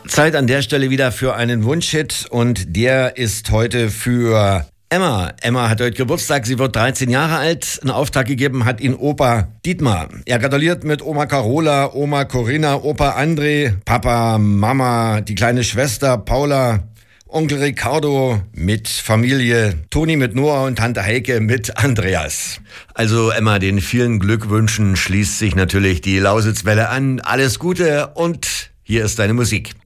Zeit an der Stelle wieder für einen Wunschhit und der ist heute für Emma. Emma hat heute Geburtstag, sie wird 13 Jahre alt. Einen Auftrag gegeben hat ihn Opa Dietmar. Er gratuliert mit Oma Carola, Oma Corinna, Opa André, Papa, Mama, die kleine Schwester Paula, Onkel Ricardo mit Familie, Toni mit Noah und Tante Heike mit Andreas. Also Emma, den vielen Glückwünschen schließt sich natürlich die Lausitzwelle an. Alles Gute und hier ist deine Musik.